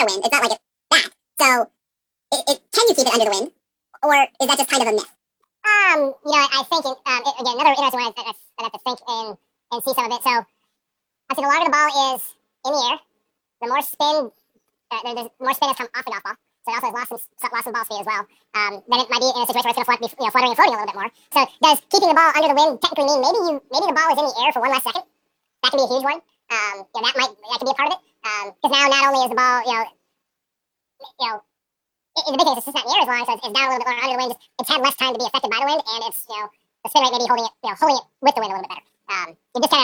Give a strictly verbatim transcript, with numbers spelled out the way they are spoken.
lot of wind. It's not like it's that. So, it, it, can you keep it under the wind, or is that just kind of a myth? Um, you know, I think it, um, it, again, another interesting one. I, I, I have to think and and see some of it. So, I think the longer the ball is in the air, the more spin, uh, there, there's more spin has come off the golf ball. So it also has lost some lost some ball speed as well. Um, then it might be in a situation where it's going to flut, be, you know, fluttering and floating a little bit more. So does keeping the ball under the wind technically mean maybe you maybe the ball is in the air for one less second? That can be a huge one. Um, you know, that might that could be a part of it. Because um, now not only is the ball, you know, you know, in the big case it's just not in the air as long, so it's, it's down a little bit or under the wind. It's, it's had less time to be affected by the wind, and it's, you know, the spin rate maybe holding it, you know, holding it with the wind a little bit better. Um, you just kind of